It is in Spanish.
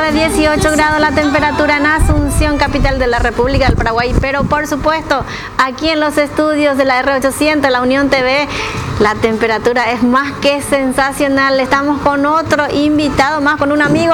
de 18 grados la temperatura en Asunción, capital de la República del Paraguay, pero por supuesto aquí en los estudios de la R800, la Unión TV, la temperatura es más que sensacional. Estamos con otro invitado más, con un amigo